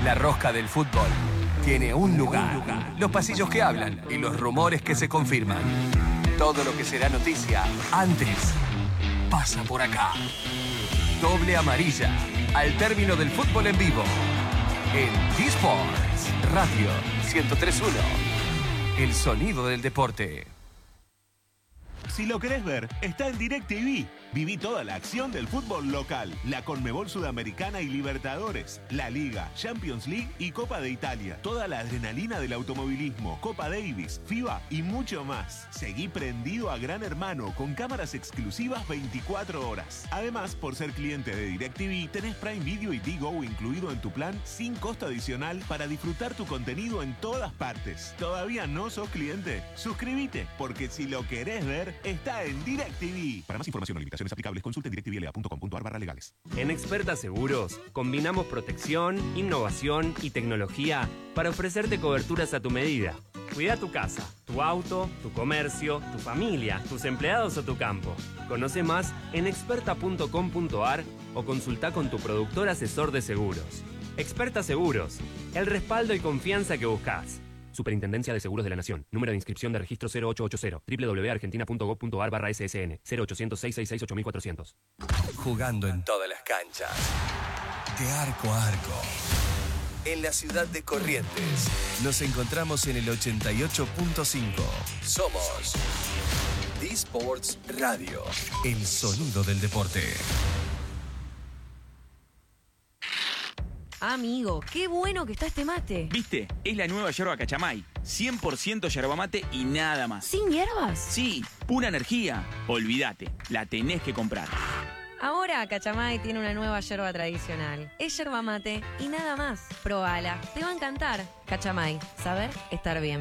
La rosca del fútbol tiene un lugar. Los pasillos que hablan y los rumores que se confirman. Todo lo que será noticia antes pasa por acá. Doble amarilla al término del fútbol en vivo. En D-Sports Radio 103.1. El sonido del deporte. Si lo querés ver, está en DirecTV. Viví toda la acción del fútbol local, la Conmebol Sudamericana y Libertadores, la Liga, Champions League y Copa de Italia. Toda la adrenalina del automovilismo, Copa Davis, FIBA y mucho más. Seguí prendido a Gran Hermano con cámaras exclusivas 24 horas. Además, por ser cliente de DirecTV, tenés Prime Video y Digo incluido en tu plan sin costo adicional para disfrutar tu contenido en todas partes. ¿Todavía no sos cliente? Suscríbete, porque si lo querés ver, está en DirecTV. Para más información o limitaciones aplicables, consulte directvla.com.ar/legales. En Experta Seguros, combinamos protección, innovación y tecnología para ofrecerte coberturas a tu medida. Cuida tu casa, tu auto, tu comercio, tu familia, tus empleados o tu campo. Conoce más en experta.com.ar o consulta con tu productor asesor de seguros. Experta Seguros, el respaldo y confianza que buscas. Superintendencia de Seguros de la Nación. Número de inscripción de registro 0880. www.argentina.gov.ar/SSN. 0800-666-8400. Jugando en todas las canchas. De arco a arco. En la ciudad de Corrientes. Nos encontramos en el 88.5. Somos D-Sports Radio. El sonido del deporte. Amigo, qué bueno que está este mate. ¿Viste? Es la nueva yerba Cachamay. 100% yerba mate y nada más. ¿Sin hierbas? Sí, pura energía. Olvídate, la tenés que comprar. Ahora Cachamay tiene una nueva yerba tradicional. Es yerba mate y nada más. Probala, te va a encantar. Cachamay, saber estar bien.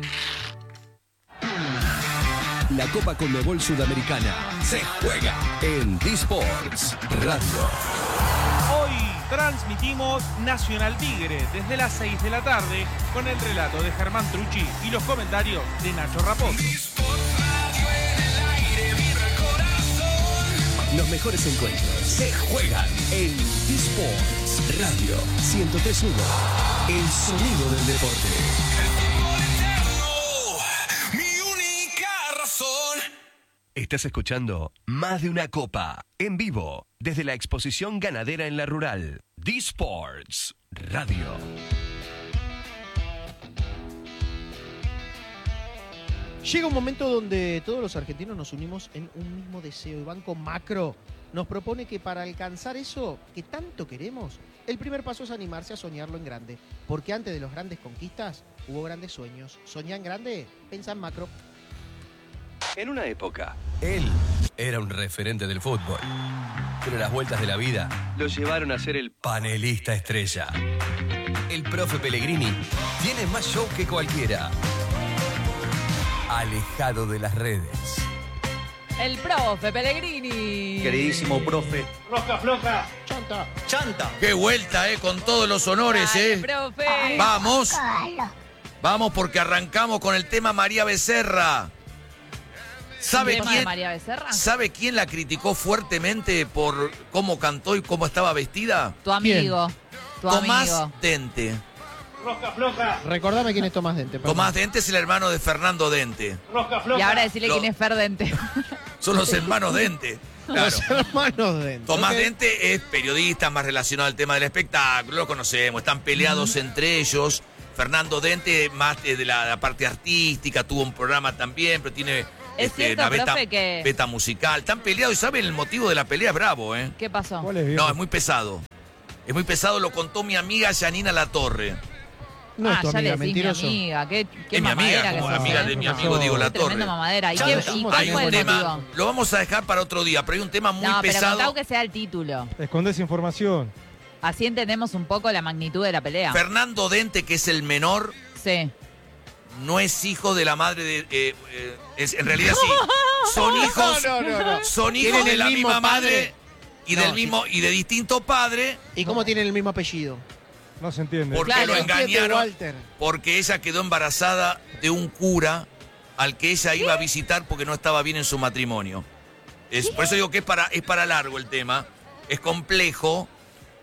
La Copa Conmebol Sudamericana se juega en D-Sports Radio. Hoy transmitimos Nacional Tigre desde las 6 de la tarde con el relato de Germán Trucci y los comentarios de Nacho Raposo. Los mejores encuentros se juegan en D-Sports Radio 103.1. El sonido del deporte. Estás escuchando Más de una Copa, en vivo, desde la exposición ganadera en La Rural. D-Sports Radio. Llega un momento donde todos los argentinos nos unimos en un mismo deseo. Y Banco Macro nos propone que para alcanzar eso que tanto queremos, el primer paso es animarse a soñarlo en grande. Porque antes de las grandes conquistas, hubo grandes sueños. Soñá en grande, pensá en macro. En una época, él era un referente del fútbol. Pero las vueltas de la vida lo llevaron a ser el panelista estrella. El profe Pellegrini tiene más show que cualquiera. Alejado de las redes. El profe Pellegrini. Queridísimo profe. Rosca floja. Chanta. Chanta. Qué vuelta, con todos los honores, Dale, profe. Vamos. Vamos porque arrancamos con el tema María Becerra. ¿Sabe quién la criticó fuertemente por cómo cantó y cómo estaba vestida? Tu amigo. Tomás Dente. Rosca floja. Recordame quién es Tomás Dente. Perdón. Tomás Dente es el hermano de Fernando Dente. Rosca floja. Y ahora decirle quién es Fer Dente. Son los hermanos Dente. Claro. Los hermanos Dente. Tomás Dente es periodista más relacionado al tema del espectáculo, lo conocemos, están peleados entre ellos. Fernando Dente más de la parte artística, tuvo un programa también, pero tiene Es cierto, una profe, que... beta musical. Están peleados y saben el motivo de la pelea, es bravo, ¿eh? ¿Qué pasó? No, es muy pesado. Es muy pesado, lo contó mi amiga Janina Latorre. No es tu ya amiga, le decís mentiroso. mi amiga. ¿Qué Es mi amiga, como la amiga de mi amigo Diego Latorre. Tremendo mamadera. ¿Y Hay cuál fue un el tema, motivo? lo vamos a dejar para otro día, pero hay un tema muy No, pero pesado. contá que sea el título. Escondes información. Así entendemos un poco la magnitud de la pelea. Fernando Dente, que es el menor, Sí. no es hijo de la madre de... en realidad sí. Son hijos, son hijos Tienen de el la mismo misma padre. madre y del mismo y de distinto padre. ¿Y cómo tienen el mismo apellido? No se entiende. ¿Por qué Claro. lo engañaron? Walter. Porque ella quedó embarazada de un cura al que ella iba a visitar porque no estaba bien en su matrimonio. Por eso digo que es para largo el tema. Es complejo.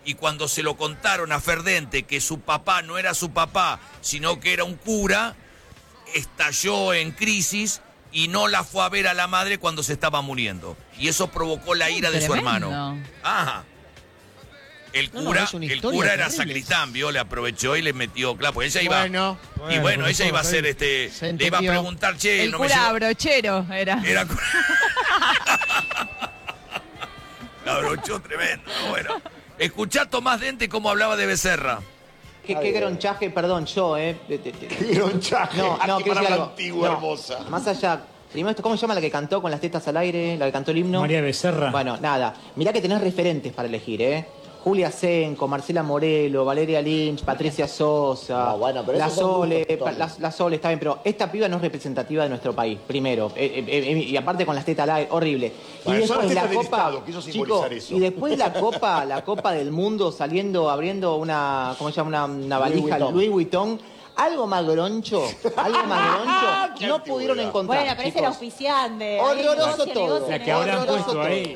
Y cuando se lo contaron a Ferdente que su papá no era su papá, sino que era un cura, estalló en crisis y no la fue a ver a la madre cuando se estaba muriendo. Y eso provocó la ira de su hermano. Ajá. El cura era sacristán, vio, le aprovechó y le metió, claro, pues ella iba. Y bueno, ella iba a hacer le iba a preguntar, che, el no cura me abrochero era. Era la abrochó tremendo, bueno. Escuchá Tomás Dente cómo hablaba de Becerra. Qué gronchaje, perdón, yo, Qué gronchaje. No, qué quiero decir algo. antigua, hermosa. Más allá. Primero, ¿cómo se llama la que cantó con las tetas al aire? La que cantó el himno. María Becerra. Bueno, nada. Mirá que tenés referentes para elegir, ¿eh? Julia Senco, Marcela Morelo, Valeria Lynch, Patricia Sosa, la Sole, está bien, pero esta piba no es representativa de nuestro país, primero. Y aparte con las tetas al aire, horrible. Bueno, y después la copa, Estado, quiso simbolizar eso. Y después la copa del mundo abriendo una, ¿cómo se llama? Una valija Louis Vuitton. Algo más groncho, no pudieron encontrar. Bueno, pero ese era oficiante. Horroroso todo. La que habrán puesto ahí.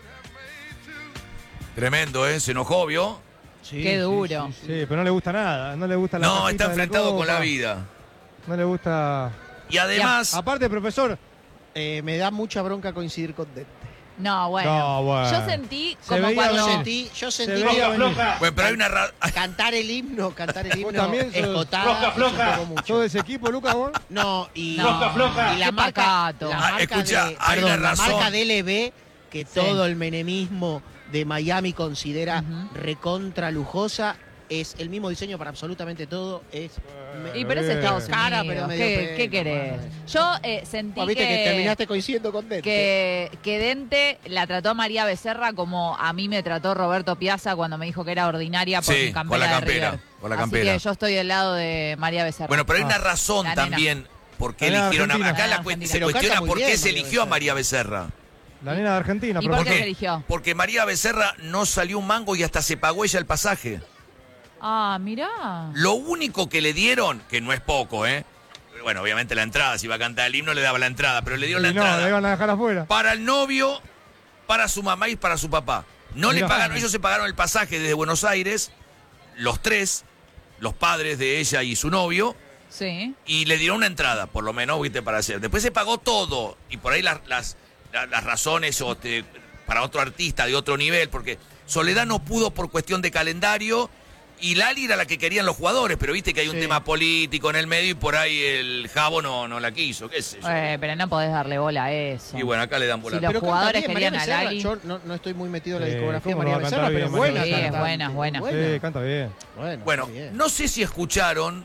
Tremendo, se enojó, ¿vio? Sí, qué duro. Sí, pero no le gusta nada, no le gusta la No, está enfrentado con la vida. No le gusta... Y además... Aparte, profesor... me da mucha bronca coincidir con Dente. No, bueno. Yo sentí como cuando... Yo sentí que... Bueno, pero hay una... Cantar el himno también escotada. ¿Sos de ese equipo, Lucas, vos? No, y... Y la marca... escucha, hay una razón. La marca DLB, que todo el menemismo de Miami considera recontra lujosa, es el mismo diseño para absolutamente todo. Pero es Estados Unidos. Cara, pero ¿Qué querés? Yo sentí viste que terminaste coincidiendo con Dente. Que Dente la trató a María Becerra como a mí me trató Roberto Piazza cuando me dijo que era ordinaria por mi campera de River. Con la campera. Así que yo estoy del lado de María Becerra. Bueno, pero hay una razón también por qué eligieron a... Acá se cuestiona por qué se eligió a María Becerra. La nena de Argentina. ¿Y por qué se eligió? Porque María Becerra no salió un mango y hasta se pagó ella el pasaje. Ah, mirá. Lo único que le dieron, que no es poco, bueno, obviamente la entrada, si iba a cantar el himno le daba la entrada, pero le dieron la entrada. No, le iban a dejar afuera. Para el novio, para su mamá y para su papá. No le pagaron, ellos se pagaron el pasaje desde Buenos Aires, los tres, los padres de ella y su novio. Sí. Y le dieron una entrada, por lo menos, viste, para hacer. Después se pagó todo. Y por ahí las razones para otro artista de otro nivel, porque Soledad no pudo por cuestión de calendario y Lali era la que querían los jugadores, pero viste que hay un tema político en el medio y por ahí el Jabo no la quiso, qué sé yo. Pero no podés darle bola a eso. Y bueno, acá le dan bola. Si los jugadores querían a Lali... Yo no estoy muy metido en la discografía de María Becerra, pero buena. Sí, es buena. Sí, canta bien. Bueno, no sé si escucharon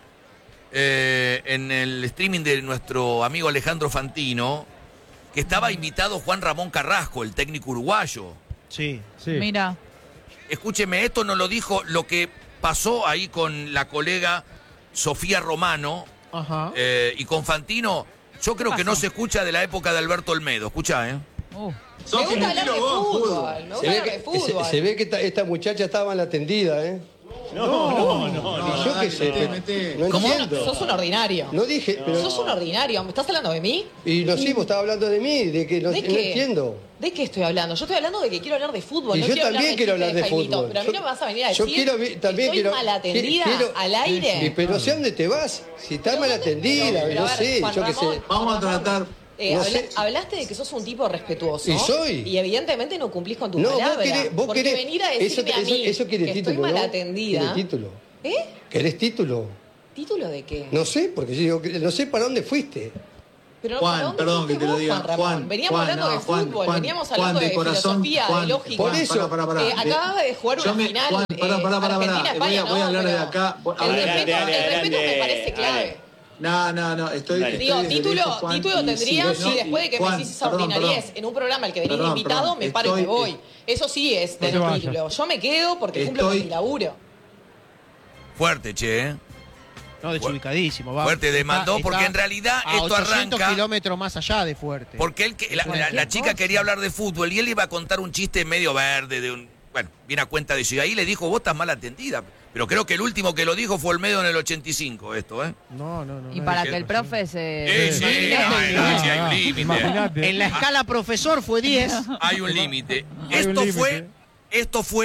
en el streaming de nuestro amigo Alejandro Fantino que estaba invitado Juan Ramón Carrasco, el técnico uruguayo. Sí. Mira. Escúcheme, esto no lo dijo, lo que pasó ahí con la colega Sofía Romano y con Fantino, yo creo que no se escucha de la época de Alberto Olmedo. Escuchá, Me gusta hablar de fútbol. Se ve que esta muchacha estaba mal atendida, No. Yo qué sé, no entiendo. Sos un ordinario. No dije, pero... Sos un ordinario. ¿Me estás hablando de mí? Y no, sí, vos estabas hablando de mí, de que no entiendo. ¿De qué estoy hablando? Yo estoy hablando de que quiero hablar de fútbol. Y no yo quiero también quiero hablar de fútbol. Pero a mí no me vas a venir a decir también que estoy mal atendida al aire. Sí, pero no sé a dónde te vas. Si estás mal atendida, no sé, yo qué sé. Vamos a tratar... Hablaste de que sos un tipo respetuoso. Y soy. Y evidentemente no cumplís con tu palabra. Vos querés venir a decirme a mí eso quiere que título, estoy mal ¿no? atendida. ¿Quiere título? ¿Querés título? ¿Título de qué? No sé, porque yo digo, no sé para dónde fuiste. Pero Juan, perdón que te lo diga. Juan, veníamos hablando de fútbol, veníamos hablando de filosofía, de lógica. Por eso, acababa de jugar una final. Voy a hablar de acá. El respeto me parece clave. No, estoy... Digo, título tendría si después de que me decís esa ordinariez en un programa al que venís invitado, me paro y me voy. Eso sí es tener título. Yo me quedo porque cumplo con mi laburo. Fuerte, che, No, desubicadísimo. Fuerte demandó porque en realidad esto 800 arranca... kilómetros más allá de Fuerte. Porque la chica quería hablar de fútbol y él iba a contar un chiste medio verde, viene a cuenta de eso. Y ahí le dijo, vos estás mal atendida. Pero creo que el último que lo dijo fue Olmedo en el 85, esto, No. Y para que el profe se... Sí, hay un límite. En la escala profesor fue 10. Hay un límite. Esto fue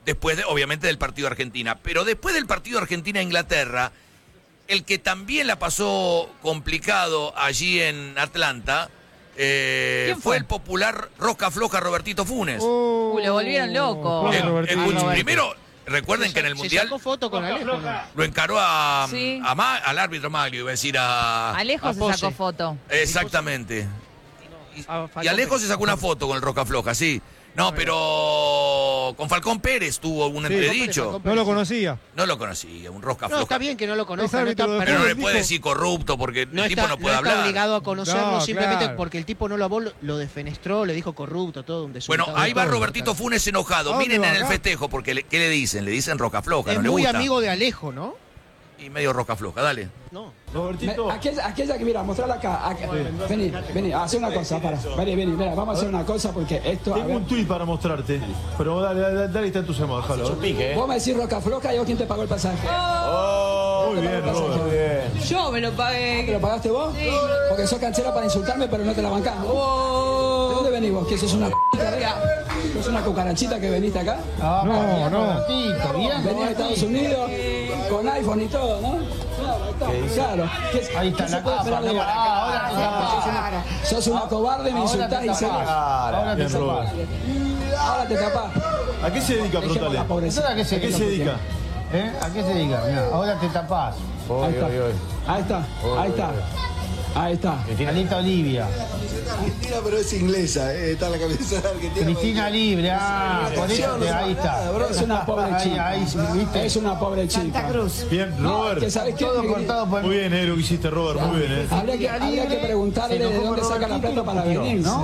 después, obviamente, del partido de Argentina. Pero después del partido de Argentina-Inglaterra, el que también la pasó complicado allí en Atlanta fue el popular rosca floja Robertito Funes. Lo volvieron loco. Primero, recuerden que en el Mundial sacó foto con Alejo, ¿no? lo encaró al árbitro Maglio, iba a decir Alejo se sacó foto. Exactamente. Y Alejo se sacó una foto con el rosca floja, sí. No, pero con Falcón Pérez tuvo un entredicho. No lo conocía. No lo conocía, un rosca floja. No, está bien que no lo conozca. Pero no le puede decir corrupto porque el tipo no puede hablar. No está obligado a conocerlo No, simplemente claro. porque el tipo no lo defenestró, le dijo corrupto, todo un Bueno, ahí va Robertito Funes enojado. Miren en el acá? festejo, porque ¿qué le dicen? Le dicen rosca floja, Es no le muy gusta. amigo de Alejo, ¿no? Y medio rosca floja, dale. No. Robertito. Aquella que mira, mostrala acá. Vení, hace una cosa, vení, mira, vamos a hacer una cosa porque esto. Tengo un tuit para mostrarte. Pero dale, está entusiasmado, déjalo. Vos me decís roca floja y vos quién te pagó el pasaje. Muy bien, Robert. Muy bien. Yo me lo pagué. ¿Te lo pagaste vos? Sí. Porque sos canchera para insultarme, pero no te la bancás. ¿De dónde venís vos? ¿Que sos una ¿Sos una cucarachita que veniste acá? No. Venís de Estados Unidos con iPhone y todo, ¿no? Claro. Ahí está la cámara. Sos una cobarde, me insultás y se ahora te tapás. Ahora te tapás. ¿A qué se dedica, preguntale? ¿A qué se dedica? ¿A qué se dedica? Mirá, ahora te tapás. Ahí está. Anita Olivia. Argentina, pero es inglesa, está en la cabeza de Argentina. Cristina Libre, por eso, ahí está. Es una pobre chica. Es una pobre chica. Santa Cruz. Bien, Robert. Todo cortado por... Muy bien, lo que hiciste, Robert, muy bien. Habría que preguntarle de dónde saca la plata para venir, ¿no?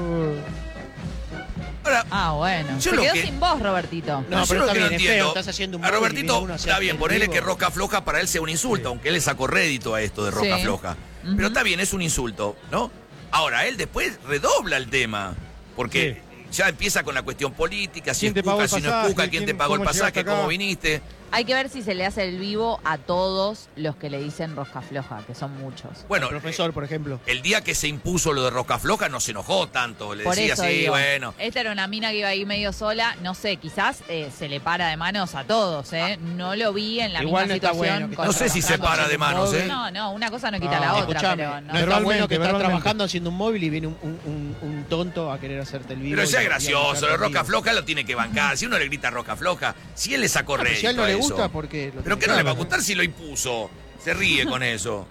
Bueno. Yo Se lo quedó que- sin voz, Robertito. No, yo lo que no es feo, entiendo. estás haciendo un A móvil y Robertito, ninguno hace está bien, en ponele vivo. que rosca floja para él sea un insulto, aunque él le sacó rédito a esto de rosca Sí. floja. Pero está bien, es un insulto, ¿no? Ahora, él después redobla el tema, porque ya empieza con la cuestión política, si ¿Quién es te pagó Cuca, el si no es pasaje? Cuca, quién te ¿Quién- pagó el cómo llegaste pasaje, acá? cómo viniste. Hay que ver si se le hace el vivo a todos los que le dicen rosca floja, que son muchos. Bueno, El profesor, por ejemplo. el día que se impuso lo de rosca floja no se enojó tanto, le Por decía eso sí, digo, bueno. esta era una mina que iba ahí medio sola, no sé, quizás se le para de manos a todos, ¿eh? No lo vi en la Igual misma no está situación. bueno que con No sé si se Rosca para de Floja. manos, ¿eh? No, una cosa no quita la otra, Escuchame, pero no está bueno que estás verbalmente. trabajando haciendo un móvil y viene un tonto a querer hacerte el vivo. Pero y sea a gracioso, buscarte lo de el rosca vivo. floja lo tiene que bancar. Si uno le grita rosca floja, si él le sacó Pero rédito si a él no a le eso. gusta, porque ¿Pero qué no le va a gustar si lo impuso? Se ríe con eso.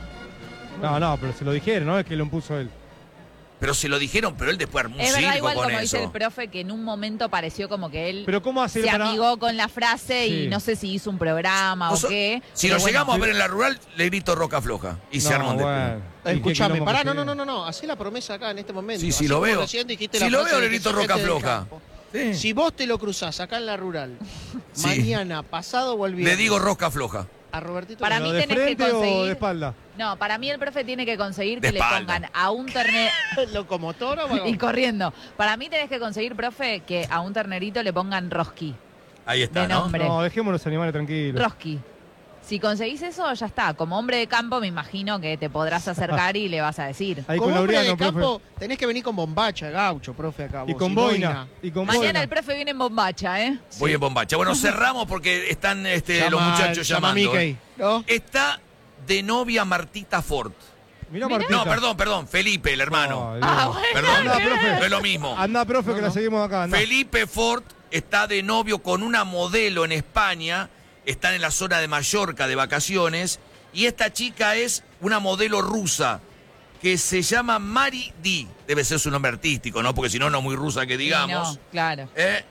No, pero se lo dijeron, no es que lo impuso él. Pero se lo dijeron, pero él después armó un Es verdad, circo igual con como dice el eso. profe, que en un momento pareció como que él Pero ¿cómo hace se para...? amigó con la frase y Sí. no sé si hizo un programa o qué. Si pero lo bueno. llegamos a ver en la rural, le grito roca floja. Y se armó un despegue. Escuchame, pará, no, hacé la promesa acá en este momento. Sí, Así lo como veo. recién dijiste Si la lo frase veo, de le que grito sos roca gente del floja. campo. Sí. Si vos te lo cruzás acá en la rural, Sí. mañana, pasado o el viernes, Le digo roca floja. a Robertito. Para ¿Pero mí de tenés que frente o conseguir- de espalda? No, para mí el profe tiene que conseguir De que le espalda. pongan a un ternero. ¿Locomotora o Y corriendo. Para mí tenés que conseguir, profe, que a un ternerito le pongan Roski. Ahí está, De ¿no? nombre. No, dejemos los animales tranquilos. Roski. Si conseguís eso, ya está. Como hombre de campo, me imagino que te podrás acercar y le vas a decir. Ahí Como con hombre de Laureano, campo, profe. tenés que venir con bombacha, gaucho, profe, acá. Y vos, con boina. Y con Mañana boina. el profe viene en bombacha, ¿eh? Voy en bombacha. Bueno, cerramos porque están los Llama- muchachos llama a llamando. Mickey, ¿no? Está de novia Martita Ford. Mirá, Martita. No, perdón, Felipe, el hermano. Ay, Dios. Perdón, Anda, profe. no es lo mismo. Anda, profe, que la seguimos acá. Anda. Felipe Ford está de novio con una modelo en España, están en la zona de Mallorca de vacaciones, y esta chica es una modelo rusa que se llama Mari D. Debe ser su nombre artístico, ¿no? Porque si no, no muy rusa que digamos. No, claro.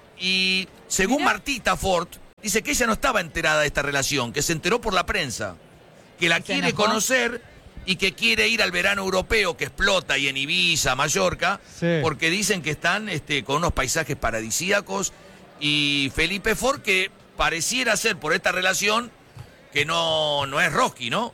Y según Martita Ford, dice que ella no estaba enterada de esta relación, que se enteró por la prensa, que la ¿Se quiere enojó? conocer y que quiere ir al verano europeo que explota y en Ibiza, Mallorca, Sí. porque dicen que están con unos paisajes paradisíacos, y Felipe Ford que pareciera ser por esta relación que no es Rocky, ¿no?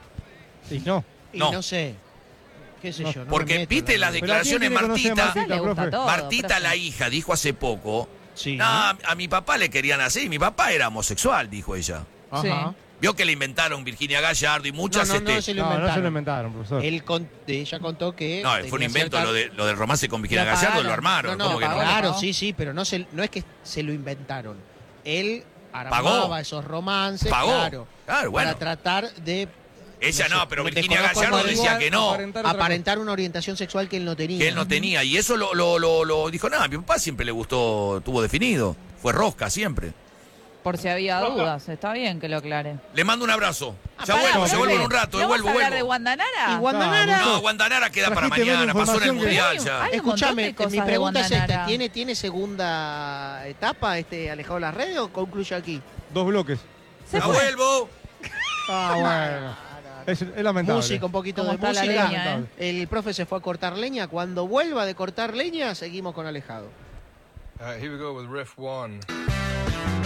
Y no. Y No. no sé. ¿Qué sé yo? No me Porque meto, viste la las Pero ¿a quién declaraciones tiene que conocer Martita. Martita, Le gusta profe? todo. Martita, profe. la hija, dijo hace poco, Sí. "No, a mi papá le querían así, mi papá era homosexual", dijo ella. Ajá. Vio que le inventaron Virginia Gallardo y muchas... No, no se lo No, no se inventaron. lo inventaron, profesor. Ella contó que... No, fue un tenía invento cierta- lo del romance con Virginia Lo Gallardo, pagaron. lo armaron. No, ¿cómo que no? claro, pagó. sí, pero no es que se lo inventaron. él armaba esos romances, claro, bueno. para tratar de... Ella no, pero Virginia Gallardo decía que no. Aparentar una orientación sexual que él no tenía. Y eso lo dijo, nada, mi papá siempre le gustó, tuvo definido. Fue rosca siempre. Por si había dudas, está bien que lo aclare. Le mando un abrazo. Ya vuelvo en un rato, vuelvo. ¿Vamos a hablar de Guandanara? ¿Y Guandanara? No, Guandanara queda para mañana, pasó en el Mundial ya. Escúchame, mi pregunta es esta, ¿tiene segunda etapa Alejado de las Redes o concluye aquí? 2 bloques. Ya vuelvo. Bueno. Es lamentable. Música, un poquito de música. Leña, El profe se fue a cortar leña. Cuando vuelva de cortar leña, seguimos con Alejado. Here we go with riff 1.